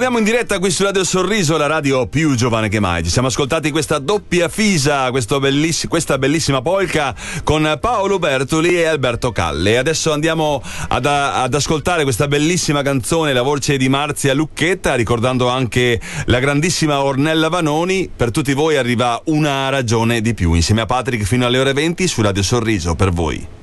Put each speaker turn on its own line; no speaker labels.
Torniamo in diretta qui su Radio Sorriso, la radio più giovane che mai. Ci siamo ascoltati questa doppia fisa, questa bellissima polka con Paolo Bertoli e Alberto Calle. Adesso andiamo ad ascoltare questa bellissima canzone, la voce di Marzia Lucchetta, ricordando anche la grandissima Ornella Vanoni. Per tutti voi arriva Una ragione di più, insieme a Patrick fino alle ore 20 su Radio Sorriso per voi.